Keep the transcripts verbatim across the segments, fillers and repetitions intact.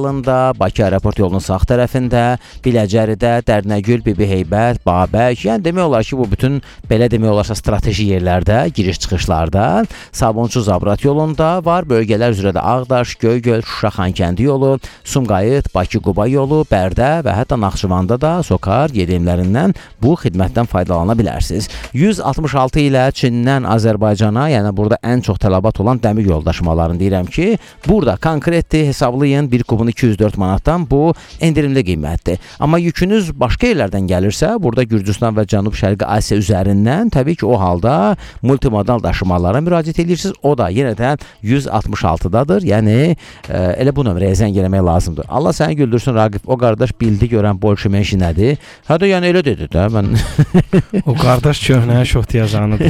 vokzalında, Bakı aeroport yolunun sağ tərəfində, Biləcəridə, Dərnəgül, Bibiheybət, Babək, yəni demək olar ki, bu bütün belə demək olarsa strateji yerlərdə, giriş-çıxışlarda, Sabunçu Zabrat yolunda var, bölgələr üzrə də Ağdaş, Göygöl, Şuşa, Xankəndi yolu, Sumqayıt, Bakı-Quba yolu, Bərdə və hətta Naxçıvanda da Sokar yedemlərindən bu xidmətdən faydalana bilərsiniz. yüz altmış altı ilə Çindən Azərbaycana, yəni burada ən çox tələbat olan dəmir yol daşımalarını deyirəm ki, burada konkretdir, hesablayın, bir kubun iki yüz dörd manatdan bu endirimli qiymətdir. Amma yükünüz başqa yerlərdən gəlirsə, burada Gürcüstan və Cənub-Şərqi Asiya üzərindən təbii ki, o halda multimodal daşımalara müraciət edirsiniz. O da yenə də yüz altmış altıdadır. Yəni e, elə bu nömrəyə zəng eləmək lazımdır. Allah səni güldürsün Raqib. O qardaş bildi görən bolşemenşi nədir? Hə də yəni elə dedi də mən. O qardaş köhnəyə şot yazanıdır.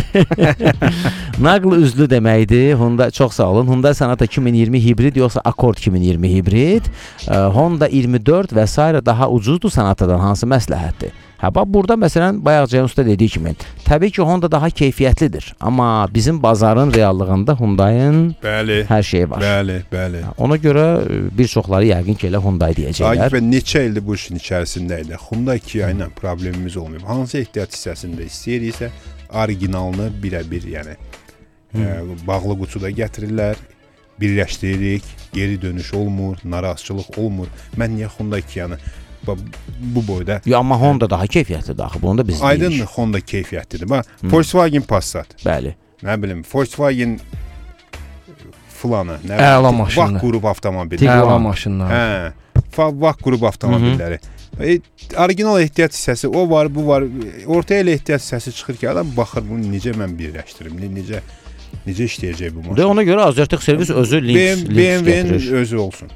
Naqlı üzlü deməkdir. Honda çox sağ olun. Honda Sonata iki min iyirmi hibrid yoxsa Accord iki min iyirmi hibrid. E, Honda iyirmi dörd və s. daha ucuzdur Sonatadan hansı məsləhətdir? Hə, bax, burada məsələn, bayaq Ceyhun usta dediyi kimi, təbii ki, Honda daha keyfiyyətlidir. Amma bizim bazarın reallığında Hyundai'nin hər şeyi var. Bəli, bəli. Ona görə bir çoxları yəqin ki, elə Hyundai deyəcəklər. Agif, neçə ildir bu işin içərisindəydi. Hyundai Kia ilə problemimiz olmuyor. Hansı ehtiyac hissəsində istəyirsə, orijinalını birə-bir, yəni e, bağlı qutuda gətirirlər, birləşdiririk, geri dönüş olmur, narazıçılıq olmur. Mən niyə Hyundai Kia'nı bu boyda... Ya, amma Honda daha keyfiyyətlidir axı, bunu da biz deyirik. Aydındır, Honda keyfiyyətlidir. Bax, Volkswagen Passat. Bəli. Nə bilim, Volkswagen filanı. Əla maşınlar. Vax qrup avtomobilləri. Əla maşınlar. Hə, vax qrup avtomobilləri. E, orijinal ehtiyac hissəsi, o var, bu var. Ortaya elə ehtiyac hissəsi çıxır ki, adam baxır, bunu necə mən birləşdirim, necə necə işləyəcək bu maşın. Və ona görə Azərtıq servis özü links getirir. B M W'nin özü olsun.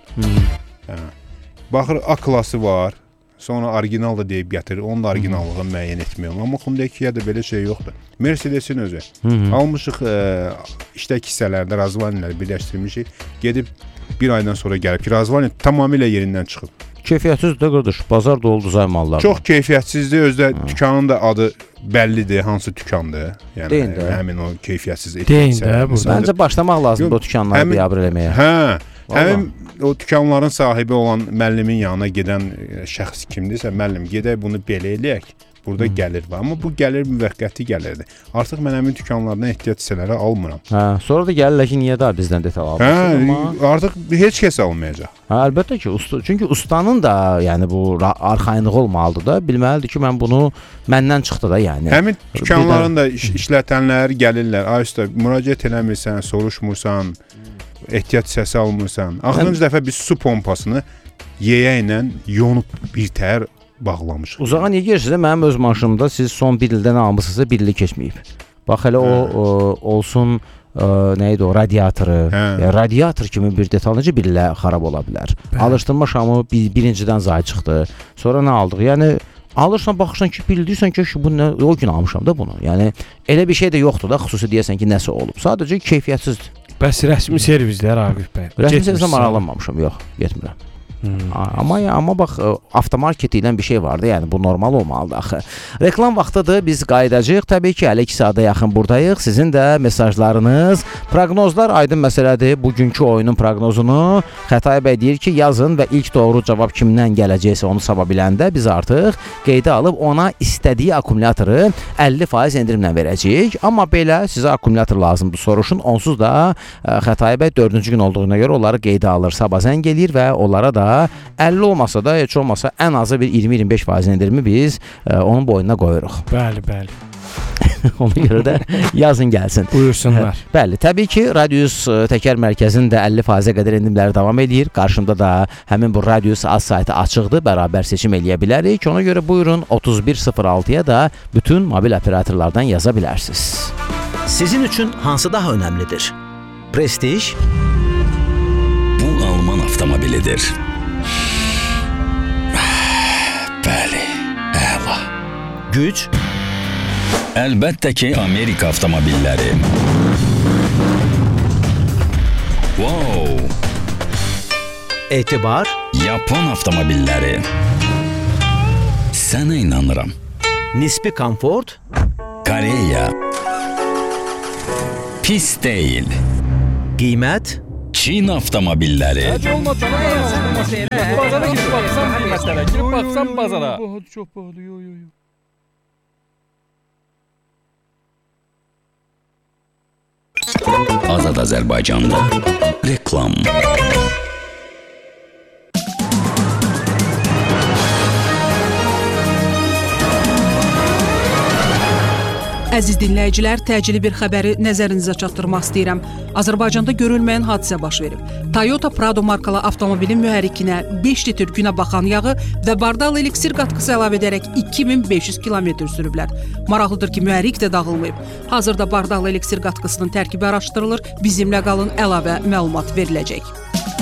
Hə. Baxır, A klası var, sonra orijinal da deyib gətirir, onun da orijinallığını müəyyən etmək olur. Amma Hyundai Kia'da belə şey yoxdur. Mercedes-in özü. Almışıq e, işdəki hissələrdə razvanilər birləşdirmişik, gedib bir aydan sonra gəlib ki, razvanil tamamilə yerindən çıxıb. Keyfiyyətsizdir də qardaş, bazar dolu düzay mallar. Çox keyfiyyətsizdir, özdə dükanın da adı bəllidir, hansı dükandır. Yəni Deyin də. Həmin o keyfiyyətsiz etkisə. Məncə başlamaq lazımdır o dükanları biabır eləməyə. Hə, həmin o dükanların sahibi olan müəllimin yanına gedən şəxs kimdirsə, müəllim, gedək bunu belə eləyək. Burada hmm. gəlir var. Amma bu gəlir müvəqqəti gəlirdir. Artıq mən həmin dükanlardan ehtiyac hissələri almıram. Hə, sonra da gəlirlər ki, niyə daha bizdən detal almışsın? Hə, amma... artıq heç kəs almayacaq. Hə, əlbəttə ki, usta, çünki ustanın da, yəni bu arxayınlığı olmalıdır da, bilməlidir ki, mən bunu məndən çıxdı da, yəni. Həmin dükanların da iş, işlətənləri gəlirlər. Ay usta, müraciət eləmirsən, soruşmursan, ehtiyac hissəsi almırsan. Axırıncı dəfə biz su pompasını yeyə ilə yonub bir təhər bağlamışıq. Uzağa niyə girirsiniz? Mənim öz maşınımda siz son bir ildə nə almışsınızsa bir ili keçməyib. Bax, hələ o, o olsun, ə, nə idi o, radiatoru. Yəni, radiator kimi bir detal necə bir ilə xarab ola bilər. Bəli. Alışdırma şamı bir, birincidən zay çıxdı. Sonra nə aldıq? Yəni, alırsan, baxırsan ki, bildirsən ki, bu nə, o gün almışam da bunu. Yəni, elə bir şey də yoxdur da, xüsusi deyəsən ki, nəsə olub. Sadəcə keyfiyyətsizdir. Bəs rəsmi servislər, Aqif bəy? Rəsmi servislə maraqlanmamışam, yox, getmirəm. Hmm. Amma amma bax, avtomarket ilə bir şey vardı, yəni bu normal olmalıdır axı. Reklam vaxtıdır, biz qayıdacağıq. Təbii ki, hələ iki saata yaxın buradayıq. Sizin də mesajlarınız, proqnozlar aydın məsələdir. Bugünkü oyunun proqnozunu Xətay bəy deyir ki, yazın və ilk doğru cavab kimdən gələcəksə onu saba biləndə biz artıq qeydə alıb ona istədiyi akkumulatoru əlli faiz endirimlə verəcəyik. Amma belə sizə akkumulyator lazımdır soruşun. Onsuz da Xətay bəy dördüncü gün olduğuna görə onları qeydə alır, sabah zəng eləyir və onlara da əlli olmasa da, heç olmasa ən azı bir iyirmi iyirmi beş faiz endirimi biz e, onun boynuna qoyuruq. Bəli, bəli. Ona görə də yazın gəlsin. Buyursunlar. Hə, bəli, təbii ki, Radius Təkər Mərkəzinin də əlli faizə qədər endirimləri davam edir. Qarşımda da həmin bu Radius az saytı açıqdır, bərabər seçim eləyə bilərik. Ona görə buyurun otuz bir sıfır altıya da bütün mobil operatorlardan yaza bilərsiniz. Sizin üçün hansı daha önəmlidir? Prestij? Bu Alman avtomobilidir. Bəli, əla. Güc? Əlbəttə ki, Amerika avtomobilləri. Wow! Etibar? Yapon avtomobilləri. Sənə inanıram. Nisbi komfort? Koreya. Pis deyil. Qiymət? Çin avtomobilləri. Bazara girib baxsam qiymətlərə, girib baxsam bazara. Çox pahalı, yo yo yo. Azad Azərbaycanda reklam. Əziz dinləyicilər, təcili bir xəbəri nəzərinizə çatdırmaq istəyirəm. Azərbaycanda görülməyən hadisə baş verib. Toyota Prado markalı avtomobilin mühərrikinə beş litr günə baxan yağı və bardal eliksir qatqısı əlavə edərək iki min beş yüz kilometr sürüblər. Maraqlıdır ki, mühərrik də dağılmayıb. Hazırda bardal eliksir qatqısının tərkibi araşdırılır. Bizimlə qalın, əlavə məlumat veriləcək.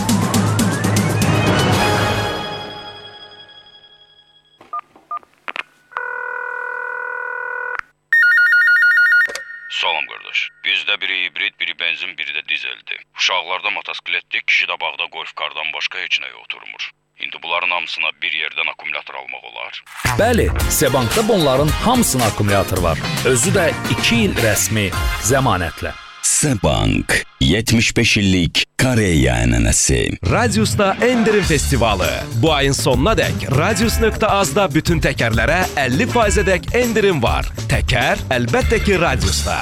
Salam qardaş. Bizdə biri hibrid, biri benzin, biri də dizeldir. Uşaqlarda motosikletdir, kişi də bağda golf kardan başqa heç nəyə oturmur. İndi bunların hamısına bir yerdən akkumulyator almaq olar. Bəli, Sebankda bunların hamısına akkumulyator var. Özü də iki il rəsmi zəmanətlə. Sebank yetmiş beş illik Koreya ənənəsi. Radius'da Endirim Festivalı. Bu ayın sonuna dək Radius nöqtə azda bütün təkərlərə əlli faizədək endirim var. Təkər əlbəttə ki Radius'da.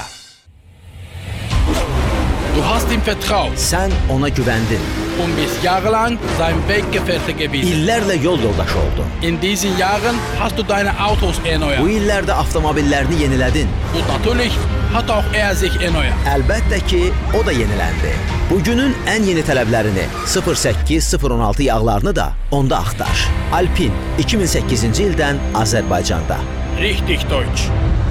Du hast ihm vertraut. Sən ona güvəndin. Und bis jahrelang sein Weggefährte gewesen. İllərlə yol yoldaşı oldun. In diesen Jahren hast du deine Autos erneuert. Bu illərdə avtomobillerini yenilədin. Und natürlich hat auch er sich erneuert. Əlbəttə ki, o da yeniləndi. Bugünün ən yeni tələblərini sıfır səkkiz sıfır on altı yağlarını da onda axtar. Alpin iki min səkkizinci ildən Azərbaycanda. Richtig Deutsch.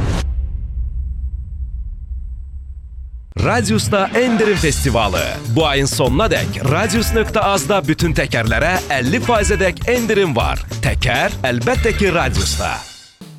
Radius'da Endirim Festivalı. Bu ayın sonuna dək Radius nöqtə azda bütün təkərlərə əlli faizədək endirim var. Təkər əlbəttə ki Radius'da.